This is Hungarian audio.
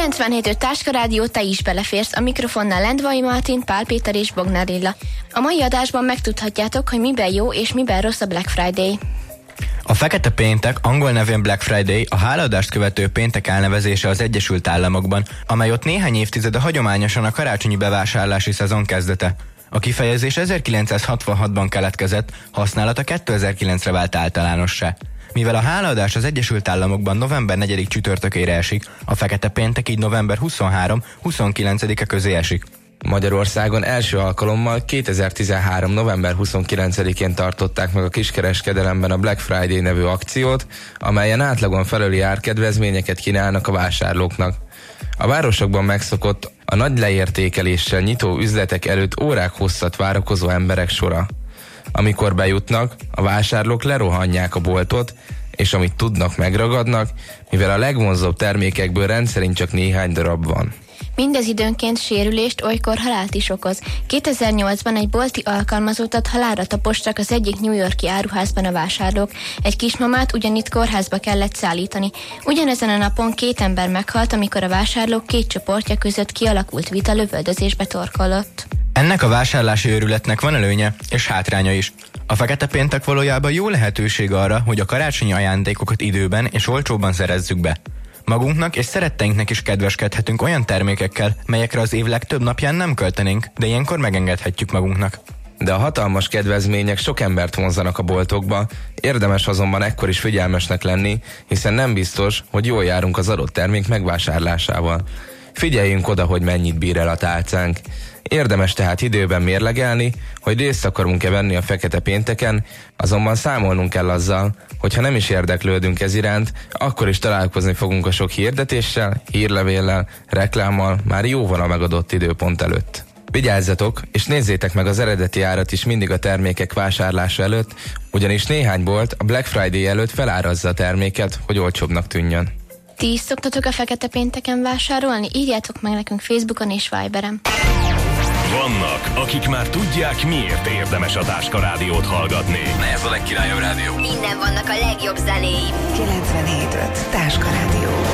97.5 Táska Rádió, te is beleférsz. A mikrofonnál Lendvai Martin, Pál Péter és Bognár Lilla. A mai adásban megtudhatjátok, hogy miben jó és miben rossz a Black Friday. A Fekete Péntek, angol nevén Black Friday, a hálaadást követő péntek elnevezése az Egyesült Államokban, amely ott néhány évtizede hagyományosan a karácsonyi bevásárlási szezon kezdete. A kifejezés 1966-ban keletkezett, használata 2009-re vált általánossá. Mivel a hálaadás az Egyesült Államokban november 4. csütörtökére esik, a Fekete Péntek így november 23-29-e közé esik. Magyarországon első alkalommal 2013. november 29-én tartották meg a kiskereskedelemben a Black Friday nevű akciót, amelyen átlagon felüli árkedvezményeket kínálnak a vásárlóknak. A városokban megszokott a nagy leértékeléssel nyitó üzletek előtt órák hosszat várakozó emberek sora. Amikor bejutnak, a vásárlók lerohanják a boltot, és amit tudnak, megragadnak, mivel a legvonzóbb termékekből rendszerint csak néhány darab van. Mindez időnként sérülést, olykor halált is okoz. 2008-ban egy bolti alkalmazottat halálra tapostak az egyik New York-i áruházban a vásárlók. Egy kismamát ugyanitt kórházba kellett szállítani. Ugyanezen a napon 2 ember meghalt, amikor a vásárlók 2 csoportja között kialakult vita lövöldözésbe torkollott. Ennek a vásárlási őrületnek van előnye és hátránya is. A Fekete Péntek valójában jó lehetőség arra, hogy a karácsonyi ajándékokat időben és olcsóbban szerezzük be. Magunknak és szeretteinknek is kedveskedhetünk olyan termékekkel, melyekre az év legtöbb napján nem költenénk, de ilyenkor megengedhetjük magunknak. De a hatalmas kedvezmények sok embert vonzanak a boltokba, érdemes azonban ekkor is figyelmesnek lenni, hiszen nem biztos, hogy jól járunk az adott termék megvásárlásával. Figyeljünk oda, hogy mennyit bír el a tálcánk. Érdemes tehát időben mérlegelni, hogy részt akarunk-e venni a Fekete Pénteken, azonban számolnunk kell azzal, hogy ha nem is érdeklődünk ez iránt, akkor is találkozni fogunk a sok hirdetéssel, hírlevéllel, reklámmal már jóval a megadott időpont előtt. Vigyázzatok, és nézzétek meg az eredeti árat is mindig a termékek vásárlása előtt, ugyanis néhány bolt a Black Friday előtt felárazza a terméket, hogy olcsóbbnak tűnjön. Ti is szoktatok a Fekete Pénteken vásárolni? Írjátok meg nekünk Facebookon és Viberen. Vannak, akik már tudják, miért érdemes a Táska Rádiót hallgatni. Ez a legkirályabb rádió. Innen vannak a legjobb zenéim. 97.5 Táska Rádió.